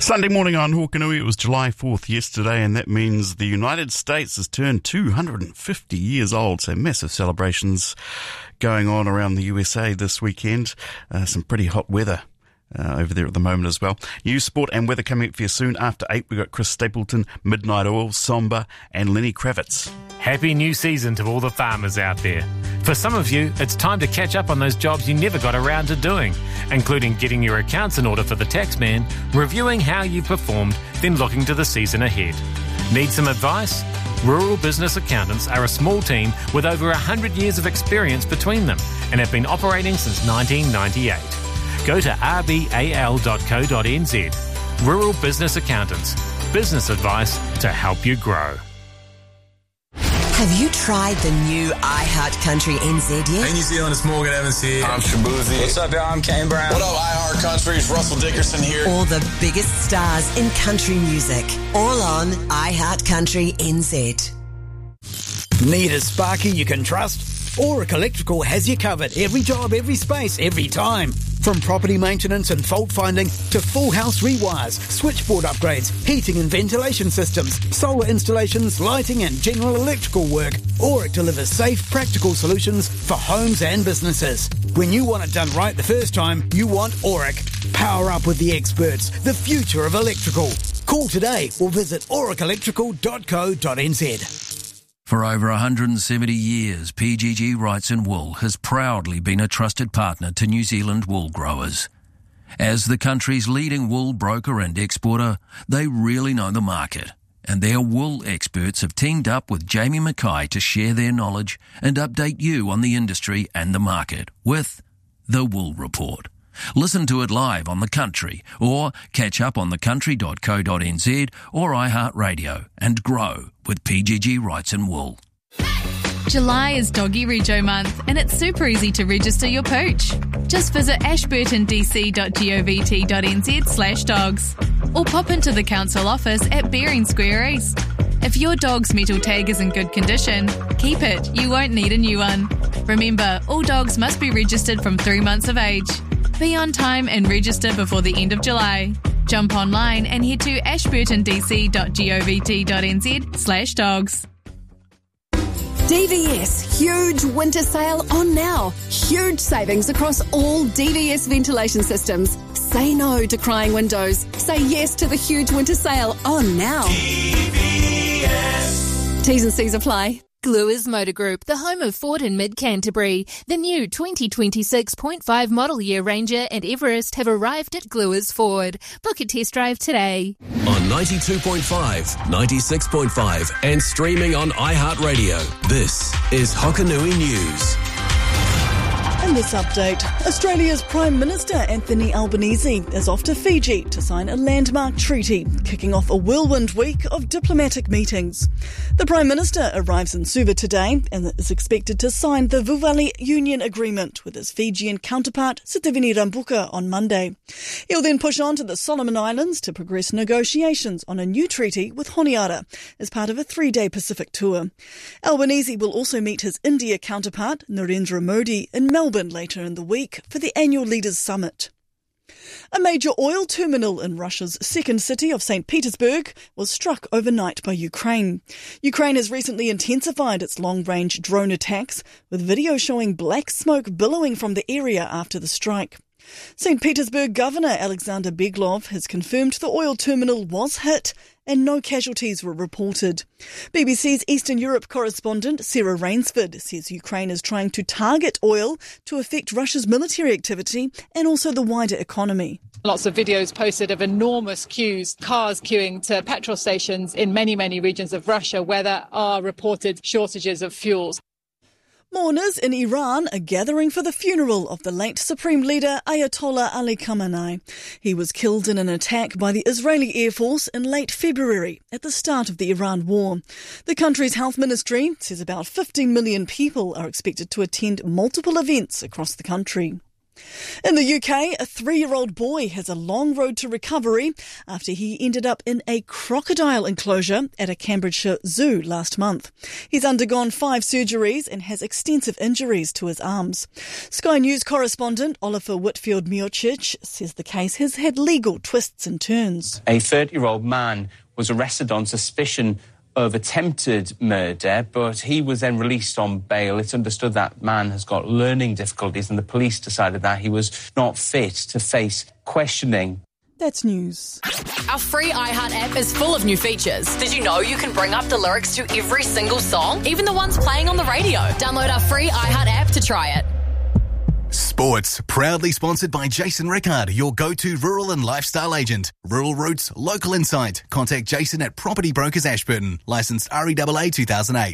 Sunday morning on Hokanui, it was July 4th yesterday, and that means the United States has turned 250 years old, so massive celebrations going on around the USA this weekend. Some pretty hot weather over there at the moment as well. News, sport and weather coming up for you soon. After 8, we've got Chris Stapleton, Midnight Oil, Somba and Lenny Kravitz. Happy new season to all the farmers out there. For some of you, it's time to catch up on those jobs you never got around to doing, including getting your accounts in order for the taxman, reviewing how you've performed, then looking to the season ahead. Need some advice? Rural Business Accountants are a small team with over 100 years of experience between them and have been operating since 1998. Go to rbal.co.nz. Rural Business Accountants. Business advice to help you grow. Have you tried the new iHeart Country NZ yet? Hey New Zealand, it's Morgan Evans here. I'm Shabuzi. What's up, y'all? I'm Kane Brown. What up, iHeart Country? It's Russell Dickerson here. All the biggest stars in country music. All on iHeart Country NZ. Need a sparky you can trust? Auric Electrical has you covered. Every job, every space, every time. From property maintenance and fault finding to full house rewires, switchboard upgrades, heating and ventilation systems, solar installations, lighting and general electrical work, Auric delivers safe, practical solutions for homes and businesses. When you want it done right the first time, you want Auric. Power up with the experts, the future of electrical. Call today or visit auricelectrical.co.nz. For over 170 years, PGG Wrights & Wool has proudly been a trusted partner to New Zealand wool growers. As the country's leading wool broker and exporter, they really know the market, and their wool experts have teamed up with Jamie Mackay to share their knowledge and update you on the industry and the market with The Wool Report. Listen to it live on The Country or catch up on thecountry.co.nz or iHeartRadio and grow with PGG Wrights & Wool. July is Doggy Rego month and it's super easy to register your pooch. Just visit ashburtondc.govt.nz/dogs or pop into the council office at Bering Square East. If your dog's metal tag is in good condition, keep it. You won't need a new one. Remember, all dogs must be registered from 3 months of age. Be on time and register before the end of July. Jump online and head to ashburtondc.govt.nz/dogs. DVS huge winter sale on now. Huge savings across all DVS ventilation systems. Say no to crying windows. Say yes to the huge winter sale on now. DVS. T's and C's apply. Gluers Motor Group, the home of Ford and Mid-Canterbury. The new 2026.5 model year Ranger and Everest have arrived at Gluers Ford. Book a test drive today. On 92.5, 96.5 and streaming on iHeartRadio. This is Hokanui News. In this update, Australia's Prime Minister Anthony Albanese is off to Fiji to sign a landmark treaty, kicking off a whirlwind week of diplomatic meetings. The Prime Minister arrives in Suva today and is expected to sign the Vuvali Union Agreement with his Fijian counterpart Sitiveni Rabuka on Monday. He'll then push on to the Solomon Islands to progress negotiations on a new treaty with Honiara as part of a 3-day Pacific tour. Albanese will also meet his India counterpart Narendra Modi in Melbourne later in the week for the annual Leaders Summit. A major oil terminal in Russia's second city of St. Petersburg was struck overnight by Ukraine. Ukraine has recently intensified its long-range drone attacks, with video showing black smoke billowing from the area after the strike. St. Petersburg Governor Alexander Beglov has confirmed the oil terminal was hit and no casualties were reported. BBC's Eastern Europe correspondent Sarah Rainsford says Ukraine is trying to target oil to affect Russia's military activity and also the wider economy. Lots of videos posted of enormous queues, cars queuing to petrol stations in many, many regions of Russia where there are reported shortages of fuels. Mourners in Iran are gathering for the funeral of the late Supreme Leader Ayatollah Ali Khamenei. He was killed in an attack by the Israeli Air Force in late February at the start of the Iran war. The country's health ministry says about 15 million people are expected to attend multiple events across the country. In the UK, a 3-year-old boy has a long road to recovery after he ended up in a crocodile enclosure at a Cambridgeshire zoo last month. He's undergone 5 surgeries and has extensive injuries to his arms. Sky News correspondent Oliver Whitfield-Miocic says the case has had legal twists and turns. A 30-year-old man was arrested on suspicion of attempted murder, but he was then released on bail. It's understood that man has got learning difficulties and the police decided that he was not fit to face questioning. That's news. Our free iHeart app is full of new features. Did you know you can bring up the lyrics to every single song, even the ones playing on the radio? Download our free iHeart app to try it. Sports, proudly sponsored by Jason Rickard, your go-to rural and lifestyle agent. Rural Roots, local insight. Contact Jason at Property Brokers Ashburton. Licensed REAA 2008.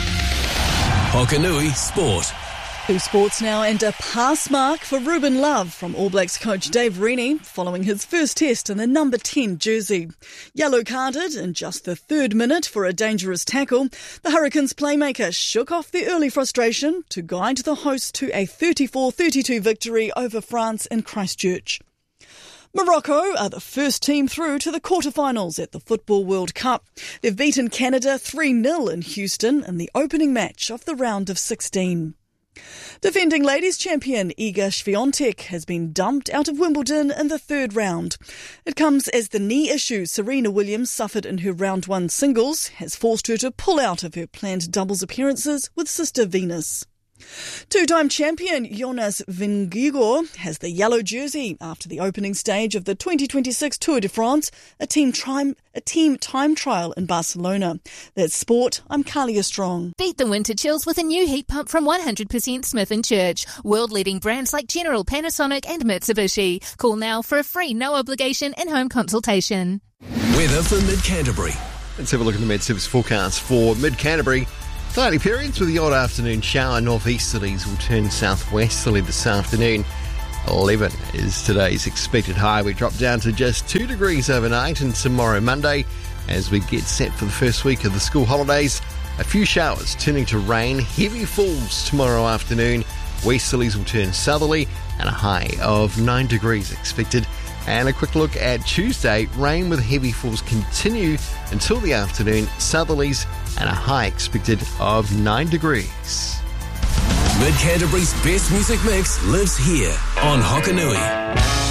Hokanui Sport. To sports now, and a pass mark for Ruben Love from All Blacks coach Dave Rennie following his first test in the number 10 jersey. Yellow carded in just the 3rd minute for a dangerous tackle, the Hurricanes playmaker shook off the early frustration to guide the hosts to a 34-32 victory over France in Christchurch. Morocco are the first team through to the quarterfinals at the Football World Cup. They've beaten Canada 3-0 in Houston in the opening match of the round of 16. Defending ladies champion Iga Swiatek has been dumped out of Wimbledon in the 3rd round. It comes as the knee issue Serena Williams suffered in her round 1 singles has forced her to pull out of her planned doubles appearances with sister Venus. 2-time champion Jonas Vingegaard has the yellow jersey after the opening stage of the 2026 Tour de France, a team time trial in Barcelona. That's sport. I'm Kalia Strong. Beat the winter chills with a new heat pump from 100% Smith & Church. World-leading brands like General, Panasonic and Mitsubishi. Call now for a free no-obligation in-home consultation. Weather for Mid-Canterbury. Let's have a look at the Met-Service forecast for Mid-Canterbury. Cloudy periods with the odd afternoon shower. Northeasterlies will turn southwesterly this afternoon. 11 is today's expected high. We drop down to just 2 degrees overnight, and tomorrow Monday, as we get set for the first week of the school holidays, a few showers turning to rain. Heavy falls tomorrow afternoon. Westerlies will turn southerly, and a high of 9 degrees expected. And a quick look at Tuesday. Rain with heavy falls continue until the afternoon. Southerlies and a high expected of 9 degrees. Mid-Canterbury's best music mix lives here on Hokanui.